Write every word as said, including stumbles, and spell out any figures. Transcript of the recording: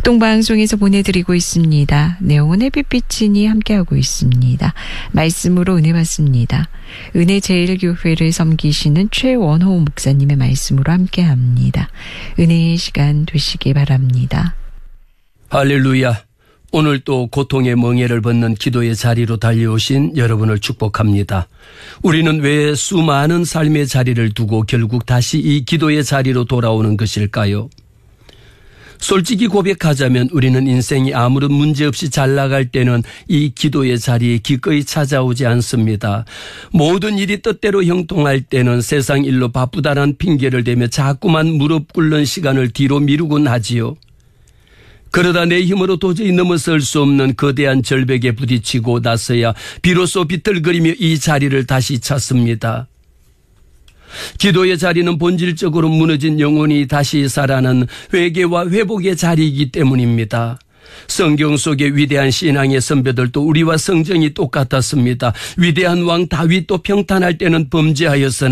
합동방송에서 보내드리고 있습니다. 내용은 햇빛비치니 함께하고 있습니다. 말씀으로 은혜 받습니다. 은혜제일교회를 섬기시는 최원호 목사님의 말씀으로 함께합니다. 은혜의 시간 되시기 바랍니다. 할렐루야. 오늘 또 고통의 멍에를 벗는 기도의 자리로 달려오신 여러분을 축복합니다. 우리는 왜 수많은 삶의 자리를 두고 결국 다시 이 기도의 자리로 돌아오는 것일까요? 솔직히 고백하자면 우리는 인생이 아무런 문제없이 잘 나갈 때는 이 기도의 자리에 기꺼이 찾아오지 않습니다. 모든 일이 뜻대로 형통할 때는 세상 일로 바쁘다는 핑계를 대며 자꾸만 무릎 꿇는 시간을 뒤로 미루곤 하지요. 그러다 내 힘으로 도저히 넘어설 수 없는 거대한 절벽에 부딪히고 나서야 비로소 비틀거리며 이 자리를 다시 찾습니다. 기도의 자리는 본질적으로 무너진 영혼이 다시 살아나는 회개와 회복의 자리이기 때문입니다. 성경 속의 위대한 신앙의 선배들도 우리와 성정이 똑같았습니다. 위대한 왕 다윗도 평탄할 때는 범죄하였으나